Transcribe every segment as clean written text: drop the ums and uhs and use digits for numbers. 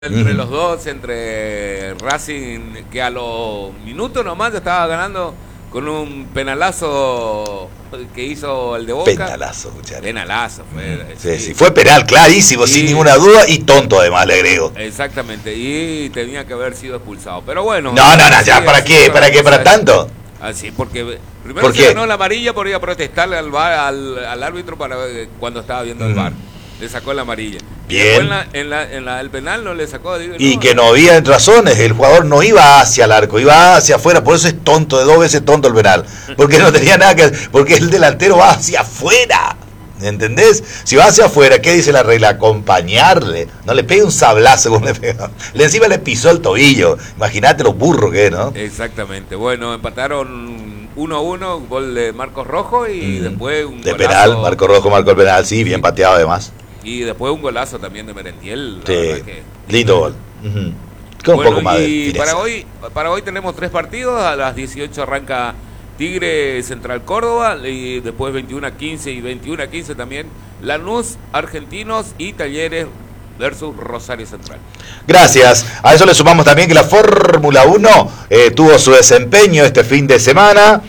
Entre los dos, entre Racing, que a los minutos nomás estaba ganando con un penalazo que hizo el de Boca. Penalazo, muchachos. Penalazo, fue. Sí, fue penal, clarísimo, sin ninguna duda, y tonto además, le agrego. Exactamente, y tenía que haber sido expulsado. Pero bueno. No, ya, ¿para qué? ¿Para qué? ¿Para tanto? Así, porque primero se ganó la amarilla por ir a protestarle al árbitro para cuando estaba viendo el VAR. Le sacó la amarilla. Bien. En el penal no le sacó. Y que no había razones, el jugador no iba hacia el arco, iba hacia afuera, por eso es tonto, de dos veces tonto el penal. Porque no tenía nada que hacer, porque el delantero va hacia afuera. ¿Entendés? Si va hacia afuera, ¿qué dice la regla? Acompañarle. No le pegue un sablazo como le pegó. Encima le pisó el tobillo. Imagínate lo burro que es, ¿no? Exactamente. Bueno, empataron 1-1, gol de Marcos Rojo y después un de golazo. Penal, Marco Rojo marcó el penal, sí, bien pateado además. Y después un golazo también de Merentiel. Sí, lindo gol. Con un poco más de y para hoy tenemos 3 partidos. A las 18 arranca Tigre Central Córdoba, y después 21-15 y 21-15 también Lanús, Argentinos y Talleres versus Rosario Central. Gracias. A eso le sumamos también que la Fórmula 1 tuvo su desempeño este fin de semana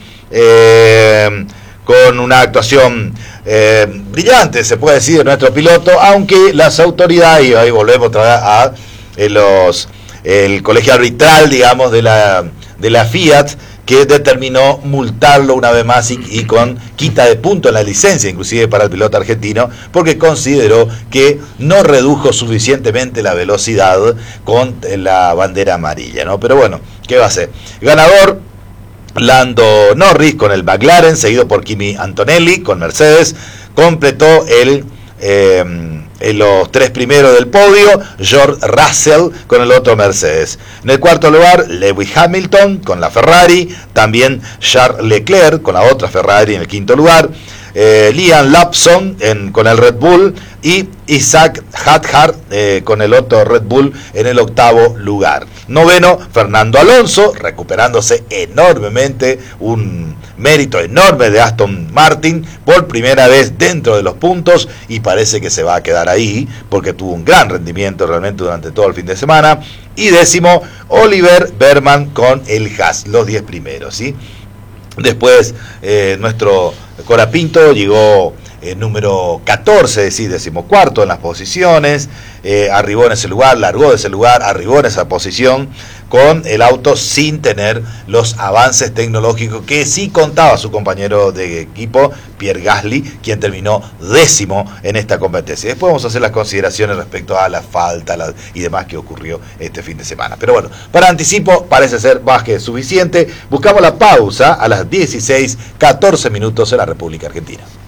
con una actuación brillante, se puede decir, de nuestro piloto, aunque las autoridades, y ahí volvemos otra vez a el colegio arbitral, digamos, de la Fiat, que determinó multarlo una vez más y con quita de punto en la licencia, inclusive para el piloto argentino, porque consideró que no redujo suficientemente la velocidad con la bandera amarilla, ¿no? Pero bueno, ¿qué va a hacer? Ganador, Lando Norris con el McLaren, seguido por Kimi Antonelli con Mercedes, completó los 3 primeros del podio, George Russell con el otro Mercedes. En el cuarto lugar, Lewis Hamilton con la Ferrari, también Charles Leclerc con la otra Ferrari en el quinto lugar, Liam Lawson con el Red Bull y Isaac Hadjar con el otro Red Bull en el octavo lugar. Noveno, Fernando Alonso, recuperándose enormemente, un mérito enorme de Aston Martin, por primera vez dentro de los puntos, y parece que se va a quedar ahí, porque tuvo un gran rendimiento realmente durante todo el fin de semana. Y décimo, Oliver Berman con el Haas, los 10 primeros, ¿sí? Después nuestro Corapinto llegó número 14, es decir, 14º en las posiciones, arribó en ese lugar, largó de ese lugar, arribó en esa posición con el auto sin tener los avances tecnológicos que sí contaba su compañero de equipo, Pierre Gasly, quien terminó 10º en esta competencia. Después vamos a hacer las consideraciones respecto a la falta y demás que ocurrió este fin de semana. Pero bueno, para anticipo parece ser más que suficiente. Buscamos la pausa a las 16:14 en la República Argentina.